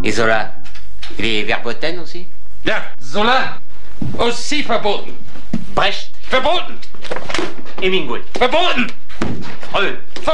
Et Zola? Il est verboten aussi? Ja, Zola, aussi verboten. Brecht? Verboten! Hemingway? Verboten! Freud?